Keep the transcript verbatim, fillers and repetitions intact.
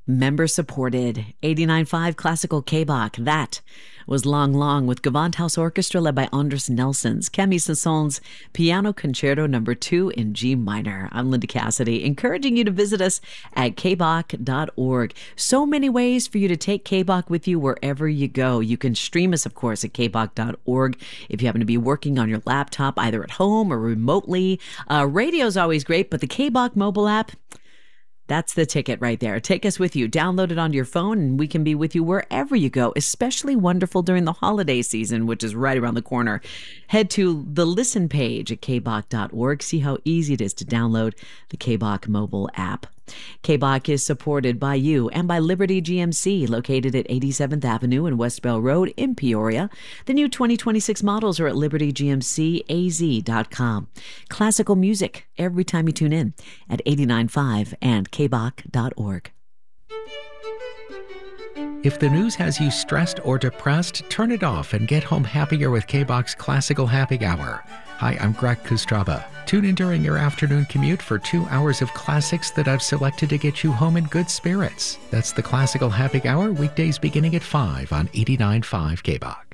Member supported. eighty-nine point five Classical K-Bach. That was Long Long with Gewandhaus Orchestra led by Andres Nelsons. Camille Saint-Saëns Piano Concerto Number two in G minor. I'm Linda Cassidy, encouraging you to visit us at k bach dot org. So many ways for you to take K-Bach with you wherever you go. You can stream us, of course, at k bach dot org if you happen to be working on your laptop, either at home or remotely. Uh, radio's always great, but the K-Bach mobile app, that's the ticket right there. Take us with you. Download it onto your phone, and we can be with you wherever you go. Especially wonderful during the holiday season, which is right around the corner. Head to the listen page at k bach dot org. See how easy it is to download the K-Bach mobile app. K-Bach is supported by you and by Liberty G M C, located at eighty-seventh Avenue and West Bell Road in Peoria. The new twenty twenty-six models are at liberty g m c a z dot com. Classical music every time you tune in at eighty-nine point five and k bach dot org. If the news has you stressed or depressed, turn it off and get home happier with K-Bach's Classical Happy Hour. Hi, I'm Greg Kustraba. Tune in during your afternoon commute for two hours of classics that I've selected to get you home in good spirits. That's the Classical Happy Hour, weekdays beginning at five on eighty-nine point five K-Bach.